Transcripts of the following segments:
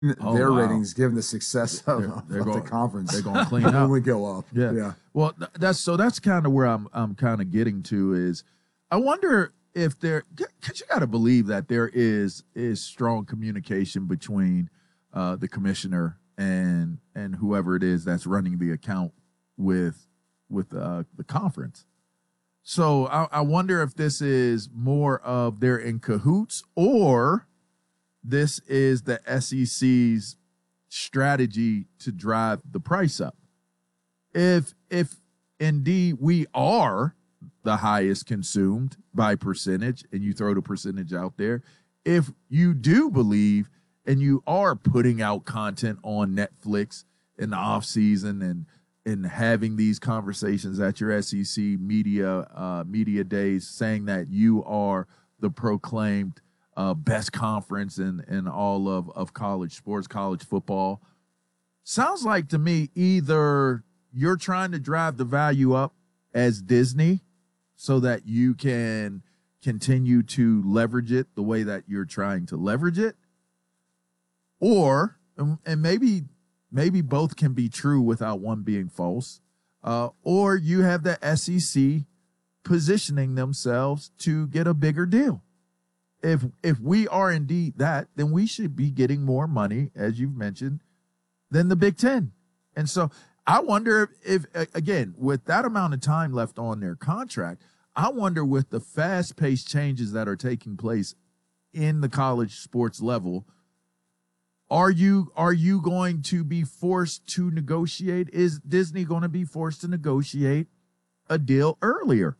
their ratings, given the success of the conference. They're going to clean up. We go up. Yeah. Well, that's kind of where I'm kind of getting to is I wonder if because you got to believe that there is strong communication between the commissioner and whoever it is that's running the account with the conference. So I wonder if this is more of they're in cahoots or this is the SEC's strategy to drive the price up. If indeed we are the highest consumed by percentage, and you throw the percentage out there, if you do believe and you are putting out content on Netflix in the off season and having these conversations at your SEC media days, saying that you are the proclaimed best conference in all of college sports, college football, sounds like to me either you're trying to drive the value up as Disney so that you can continue to leverage it the way that you're trying to leverage it, or and maybe both can be true without one being false, or you have the SEC positioning themselves to get a bigger deal. If we are indeed that, then we should be getting more money, as you've mentioned, than the Big Ten. And so I wonder if again, with that amount of time left on their contract, I wonder with the fast-paced changes that are taking place in the college sports level, are you going to be forced to negotiate? Is Disney going to be forced to negotiate a deal earlier?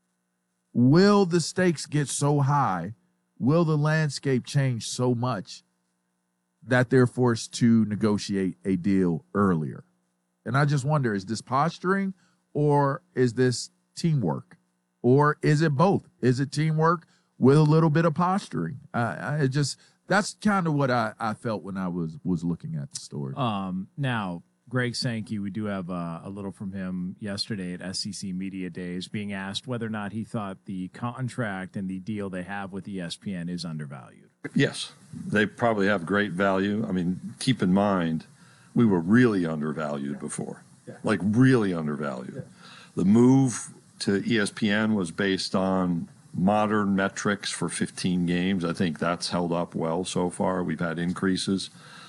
Will the stakes get so high? Will the landscape change so much that they're forced to negotiate a deal earlier? And I just wonder, is this posturing or is this teamwork? Or is it both? Is it teamwork with a little bit of posturing? That's kind of what I felt when I was looking at the story. Now, Greg Sankey, we do have a little from him yesterday at SEC Media Days, being asked whether or not he thought the contract and the deal they have with ESPN is undervalued. Yes, they probably have great value. I mean, keep in mind, we were really undervalued before, like really undervalued. Yeah. The move to ESPN was based on modern metrics for 15 games. I think that's held up well so far. We've had increases.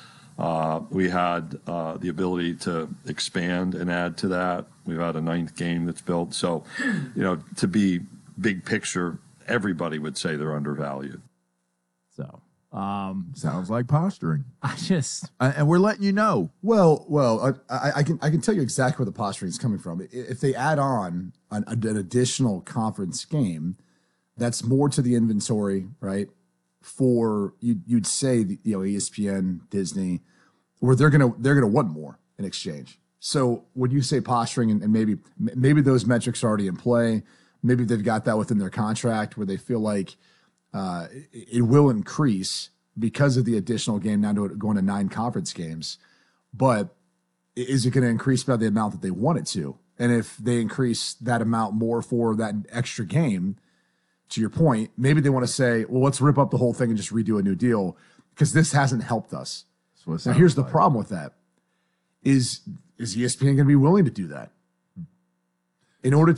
We had the ability to expand and add to that. We've had a 9th game that's built. So, to be big picture, everybody would say they're undervalued. So, sounds like posturing. And we're letting you know. Well, I can tell you exactly where the posturing is coming from. If they add on an additional conference game, that's more to the inventory, right? For you'd say ESPN, Disney, where they're gonna want more in exchange. So when you say posturing, and maybe those metrics are already in play, maybe they've got that within their contract where they feel like it will increase because of the additional game now going to 9 conference games. But is it going to increase by the amount that they want it to? And if they increase that amount more for that extra game, to your point, maybe they want to say, well, let's rip up the whole thing and just redo a new deal because this hasn't helped us. Now, here's the problem with that. Is ESPN going to be willing to do that? In order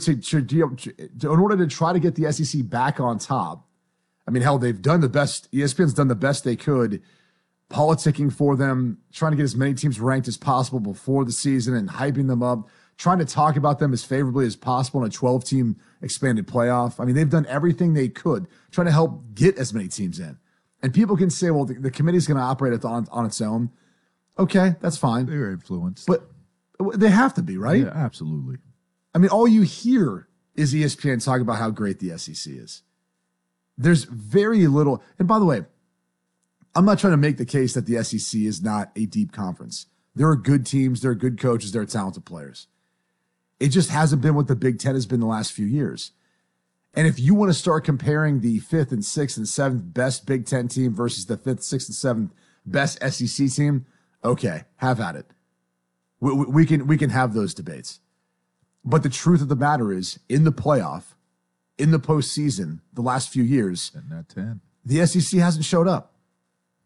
to try to get the SEC back on top, I mean, hell, they've done the best. ESPN's done the best they could, politicking for them, trying to get as many teams ranked as possible before the season and hyping them up, trying to talk about them as favorably as possible in a 12-team expanded playoff. I mean, they've done everything they could, trying to help get as many teams in. And people can say, well, the committee's going to operate on its own. Okay, that's fine. They're influenced. But they have to be, right? Yeah, absolutely. I mean, all you hear is ESPN talking about how great the SEC is. There's very little. And by the way, I'm not trying to make the case that the SEC is not a deep conference. There are good teams. There are good coaches. There are talented players. It just hasn't been what the Big Ten has been the last few years. And if you want to start comparing the 5th and 6th and 7th best Big Ten team versus the 5th, 6th, and 7th best SEC team, okay, have at it. We can have those debates. But the truth of the matter is, in the playoff, in the postseason, the last few years, and that 10, the SEC hasn't showed up.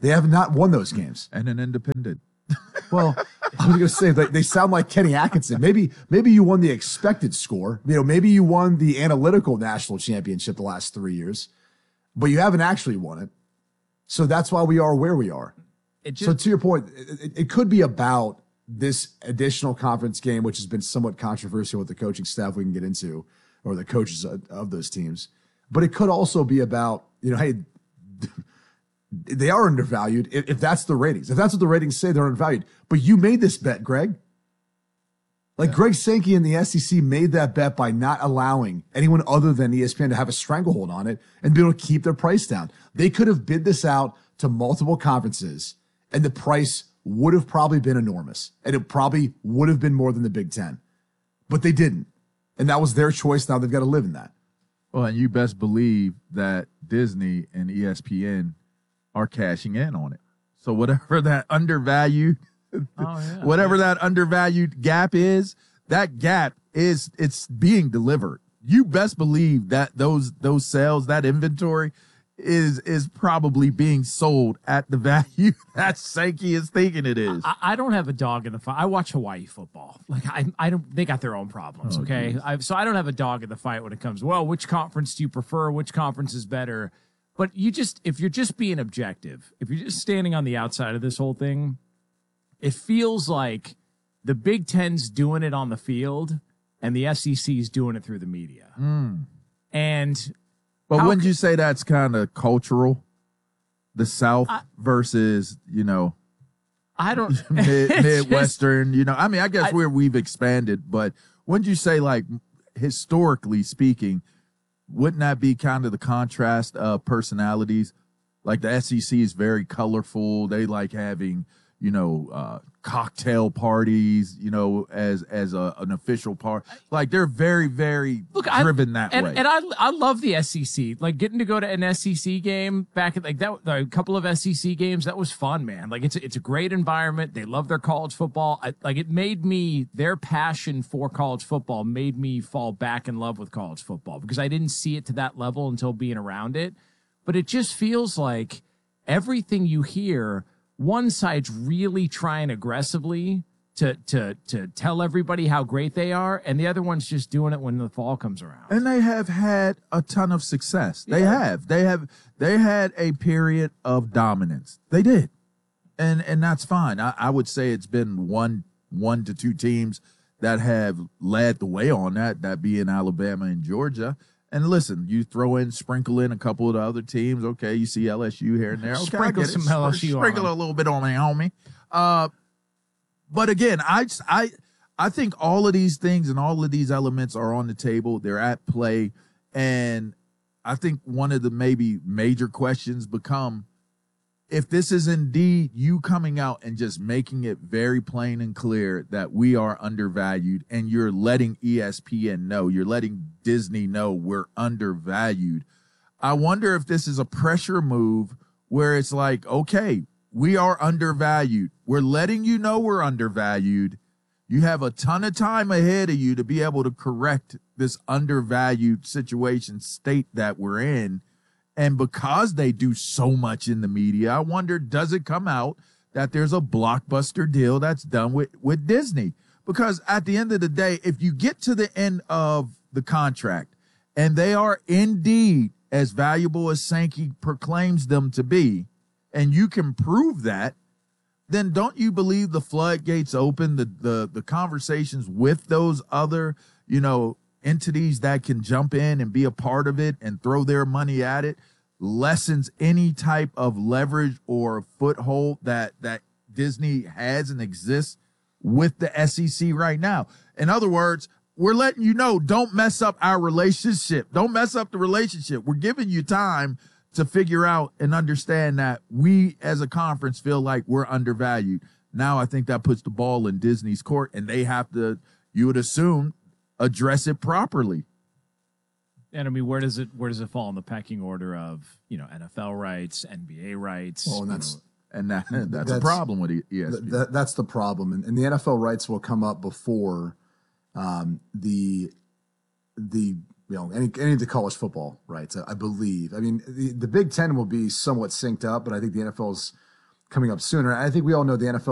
They have not won those games. And an independent. Well, I was going to say they sound like Kenny Atkinson. Maybe you won the expected score. Maybe you won the analytical national championship the last 3 years, but you haven't actually won it. So that's why we are where we are. So to your point, it could be about this additional conference game, which has been somewhat controversial with the coaching staff we can get into, or the coaches of those teams. But it could also be about, hey, they are undervalued if that's the ratings. If that's what the ratings say, they're undervalued. But you made this bet, Greg. Greg Sankey and the SEC made that bet by not allowing anyone other than ESPN to have a stranglehold on it and be able to keep their price down. They could have bid this out to multiple conferences, and the price would have probably been enormous. And it probably would have been more than the Big Ten. But they didn't. And that was their choice. Now they've got to live in that. Well, and you best believe that Disney and ESPN are cashing in on it. So whatever that undervalued, whatever that undervalued gap is, that gap it's being delivered. You best believe that those sales, that inventory is probably being sold at the value that Sankey is thinking it is. I don't have a dog in the fight. I watch Hawaii football. I don't. They got their own problems. Okay, so I don't have a dog in the fight when it comes. Well, which conference do you prefer? Which conference is better? But if you're just being objective, if you're just standing on the outside of this whole thing, it feels like the Big Ten's doing it on the field and the SEC's doing it through the media. But wouldn't you say that's kind of cultural? The South versus, I don't Midwestern, I guess we've expanded, but wouldn't you say, like, historically speaking, wouldn't that be kind of the contrast of personalities? Like the SEC is very colorful. They like having, cocktail parties, as an official part. Like they're very, very driven that way. And I love the SEC. Like getting to go to an SEC game back at a couple of SEC games, that was fun, man. Like it's a great environment. They love their college football. Their passion for college football made me fall back in love with college football because I didn't see it to that level until being around it. But it just feels like everything you hear, one side's really trying aggressively to tell everybody how great they are, and the other one's just doing it when the fall comes around. And they have had a ton of success. They had a period of dominance. They did. And that's fine. I would say it's been one to two teams that have led the way on that being Alabama and Georgia. And listen, you sprinkle in a couple of the other teams. Okay, you see LSU here and there. Okay, sprinkle some LSU. Sprinkle a little bit on me, homie. But again, I think all of these things and all of these elements are on the table. They're at play, and I think one of the maybe major questions become, if this is indeed you coming out and just making it very plain and clear that we are undervalued, and you're letting ESPN know, you're letting Disney know we're undervalued, I wonder if this is a pressure move where it's like, okay, we are undervalued. We're letting you know we're undervalued. You have a ton of time ahead of you to be able to correct this undervalued state that we're in. And because they do so much in the media, I wonder, does it come out that there's a blockbuster deal that's done with Disney? Because at the end of the day, if you get to the end of the contract and they are indeed as valuable as Sankey proclaims them to be, and you can prove that, then don't you believe the floodgates open, the conversations with those other, entities that can jump in and be a part of it and throw their money at it, lessens any type of leverage or foothold that Disney has and exists with the SEC right now. In other words, we're letting you know, don't mess up our relationship. Don't mess up the relationship. We're giving you time to figure out and understand that we as a conference feel like we're undervalued. Now I think that puts the ball in Disney's court, and they have to, you would assume, address it properly. And I mean, where does it fall in the pecking order of, NFL rights, NBA rights? Well, and that's a problem with ESPN. That's the problem. And the NFL rights will come up before any of the college football rights, I believe. I mean, the Big Ten will be somewhat synced up, but I think the NFL's coming up sooner. I think we all know the NFL